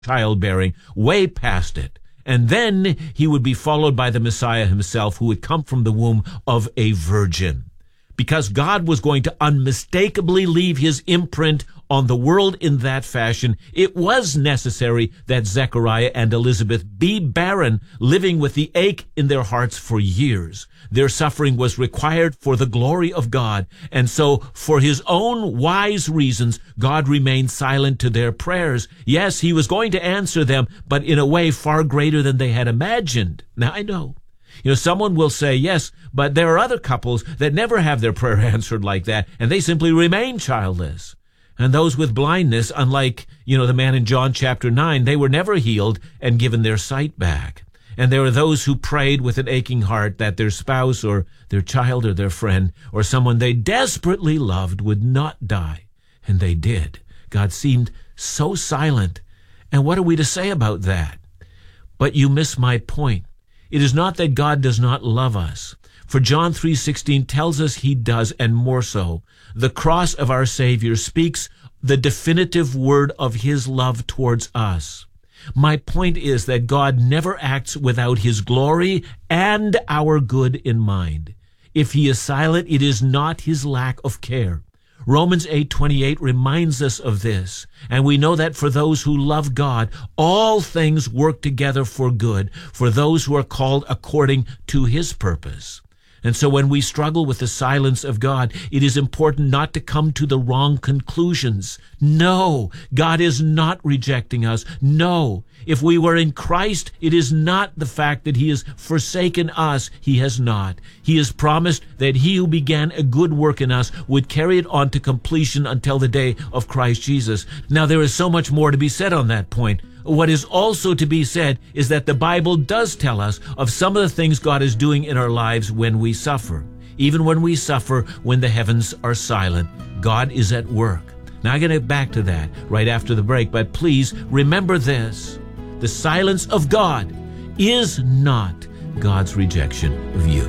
childbearing, way past it. And then he would be followed by the Messiah himself, who would come from the womb of a virgin. Because God was going to unmistakably leave his imprint on the world in that fashion, it was necessary that Zechariah and Elizabeth be barren, living with the ache in their hearts for years. Their suffering was required for the glory of God, and so for his own wise reasons, God remained silent to their prayers. Yes, he was going to answer them, but in a way far greater than they had imagined. Now, I know. Someone will say, yes, but there are other couples that never have their prayer answered like that, and they simply remain childless. And those with blindness, unlike, the man in John chapter 9, they were never healed and given their sight back. And there are those who prayed with an aching heart that their spouse or their child or their friend or someone they desperately loved would not die. And they did. God seemed so silent. And what are we to say about that? But you miss my point. It is not that God does not love us. For John 3:16 tells us he does, and more so. The cross of our Savior speaks the definitive word of his love towards us. My point is that God never acts without his glory and our good in mind. If he is silent, it is not his lack of care. Romans 8:28 reminds us of this, and we know that for those who love God, all things work together for good, for those who are called according to his purpose. And so when we struggle with the silence of God, it is important not to come to the wrong conclusions. No, God is not rejecting us. No, if we were in Christ, it is not the fact that he has forsaken us. He has not. He has promised that he who began a good work in us would carry it on to completion until the day of Christ Jesus. Now, there is so much more to be said on that point. What is also to be said is that the Bible does tell us of some of the things God is doing in our lives when we suffer. Even when we suffer, when the heavens are silent, God is at work. Now, I'm going to get back to that right after the break, but please remember this. The silence of God is not God's rejection of you.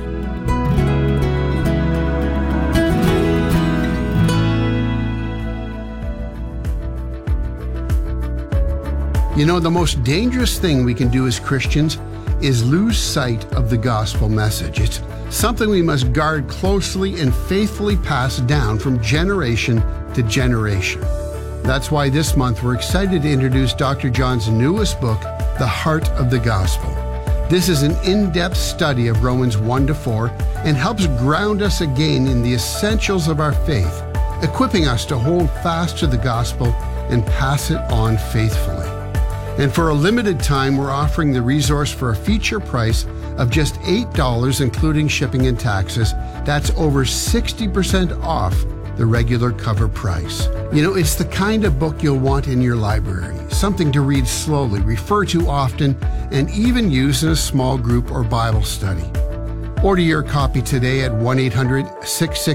The most dangerous thing we can do as Christians is lose sight of the gospel message. It's something we must guard closely and faithfully pass down from generation to generation. That's why this month we're excited to introduce Dr. John's newest book, The Heart of the Gospel. This is an in-depth study of Romans 1-4 and helps ground us again in the essentials of our faith, equipping us to hold fast to the gospel and pass it on faithfully. And for a limited time, we're offering the resource for a feature price of just $8, including shipping and taxes. That's over 60% off the regular cover price. It's the kind of book you'll want in your library, something to read slowly, refer to often, and even use in a small group or Bible study. Order your copy today at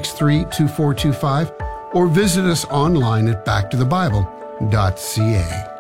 1-800-663-2425 or visit us online at backtothebible.ca.